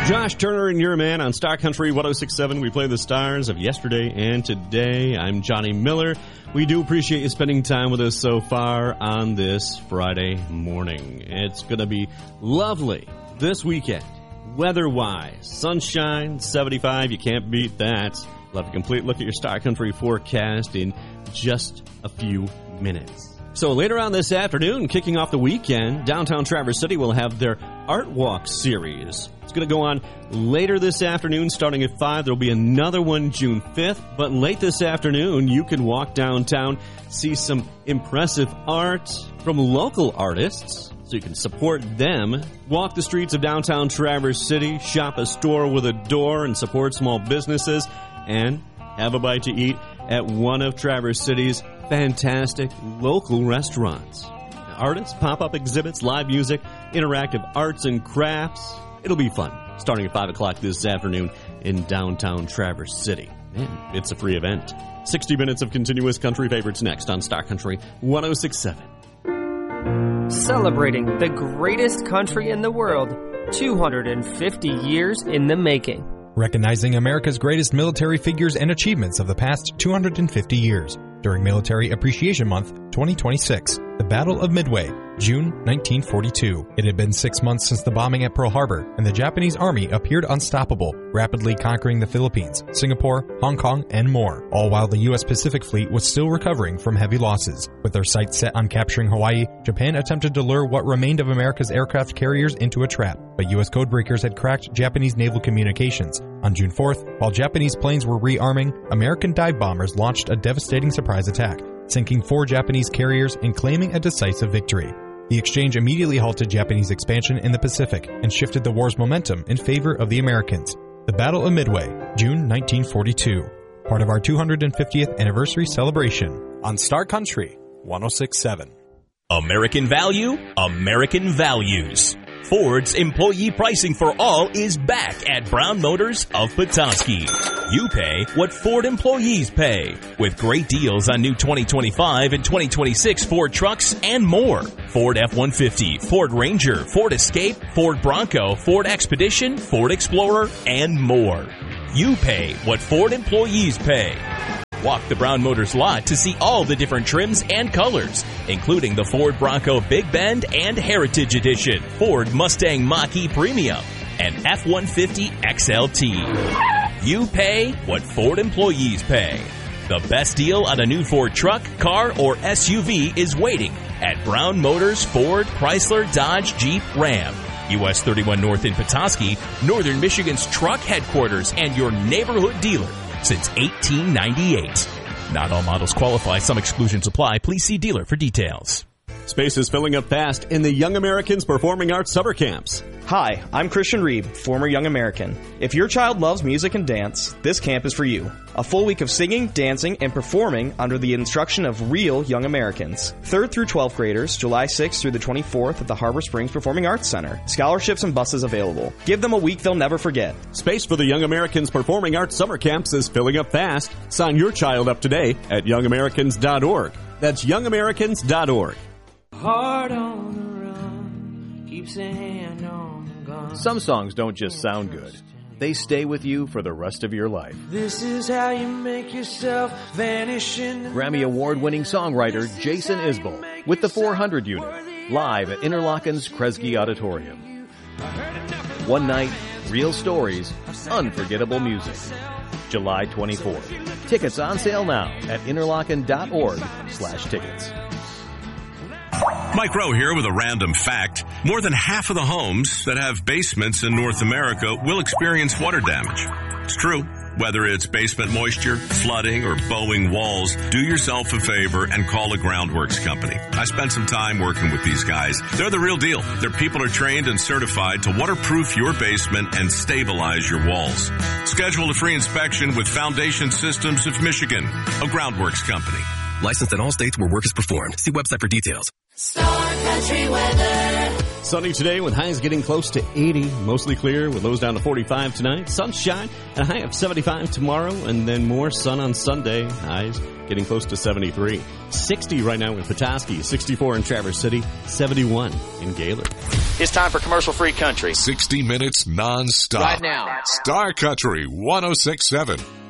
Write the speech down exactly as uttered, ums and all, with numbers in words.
Josh Turner and your man on Star Country one oh six point seven. We play the stars of yesterday and today. I'm Johnny Miller. We do appreciate you spending time with us so far on this Friday morning. It's going to be lovely this weekend. Weather-wise, sunshine, seventy-five. You can't beat that. We'll have a complete look at your Star Country forecast in just a few minutes. So later on this afternoon, kicking off the weekend, downtown Traverse City will have their Art Walk series. It's going to go on later this afternoon, starting at five. There will be another one June fifth. But late this afternoon, you can walk downtown, see some impressive art from local artists, so you can support them. Walk the streets of downtown Traverse City, shop a store with a door, and support small businesses, and have a bite to eat at one of Traverse City's fantastic local restaurants. Artists, pop-up exhibits, live music, interactive arts and crafts. It'll be fun. Starting at five o'clock this afternoon in downtown Traverse City. And it's a free event. sixty minutes of continuous country favorites next on Star Country one oh six point seven. Celebrating the greatest country in the world, two hundred fifty years in the making. Recognizing America's greatest military figures and achievements of the past two hundred fifty years. During Military Appreciation Month twenty twenty-six, the Battle of Midway, June nineteen forty-two. It had been six months since the bombing at Pearl Harbor, and the Japanese army appeared unstoppable, rapidly conquering the Philippines, Singapore, Hong Kong, and more, all while the U S Pacific Fleet was still recovering from heavy losses. With their sights set on capturing Hawaii, Japan attempted to lure what remained of America's aircraft carriers into a trap, but U S codebreakers had cracked Japanese naval communications. On June fourth, while Japanese planes were rearming, American dive bombers launched a devastating surprise attack, sinking four Japanese carriers and claiming a decisive victory. The exchange immediately halted Japanese expansion in the Pacific and shifted the war's momentum in favor of the Americans. The Battle of Midway, June nineteen forty-two, part of our two hundred fiftieth anniversary celebration on Star Country one oh six point seven. American value, American values. Ford's employee pricing for all is back at Brown Motors of Petoskey. You pay what Ford employees pay, with great deals on new twenty twenty-five and twenty twenty-six Ford trucks and more. Ford F one fifty, Ford Ranger, Ford Escape, Ford Bronco, Ford Expedition, Ford Explorer, and more. You pay what Ford employees pay. Walk the Brown Motors lot to see all the different trims and colors, including the Ford Bronco Big Bend and Heritage Edition, Ford Mustang Mach-E Premium, and F one fifty X L T. You pay what Ford employees pay. The best deal on a new Ford truck, car, or S U V is waiting at Brown Motors Ford, Chrysler, Dodge, Jeep, Ram. U S thirty-one North in Petoskey, Northern Michigan's truck headquarters and your neighborhood dealer since eighteen ninety-eight. Not all models qualify. Some exclusions apply. Please see dealer for details. Space is filling up fast in the Young Americans Performing Arts Summer Camps. Hi, I'm Christian Reeb, former Young American. If your child loves music and dance, this camp is for you. A full week of singing, dancing, and performing under the instruction of real Young Americans. third through twelfth graders, July sixth through the twenty-fourth at the Harbor Springs Performing Arts Center. Scholarships and buses available. Give them a week they'll never forget. Space for the Young Americans Performing Arts Summer Camps is filling up fast. Sign your child up today at young americans dot org. That's young americans dot org. Heart on the run, keeps a hand on the gun. Some songs don't just sound good. They stay with you for the rest of your life. This is how you make yourself vanish in the Grammy Award-winning songwriter Jason Isbell with the four hundred unit, live at Interlochen's Kresge Auditorium. One night, real stories, unforgettable music. July twenty-fourth. Tickets on sale now at interlochen dot org slash tickets. Mike Rowe here with a random fact. More than half of the homes that have basements in North America will experience water damage. It's true. Whether it's basement moisture, flooding, or bowing walls, do yourself a favor and call a Groundworks company. I spent some time working with these guys. They're the real deal. Their people are trained and certified to waterproof your basement and stabilize your walls. Schedule a free inspection with Foundation Systems of Michigan, a Groundworks company. Licensed in all states where work is performed. See website for details. Star Country weather. sunny today with highs getting close to eighty. Mostly clear with lows down to forty-five tonight. Sunshine and a high of seventy-five tomorrow, and then more sun on Sunday. Highs getting close to seventy-three. sixty right now in Petoskey, sixty-four in Traverse City, seventy-one in Gaylord. It's time for commercial-free country. sixty minutes non-stop. Right now. Star Country one oh six point seven.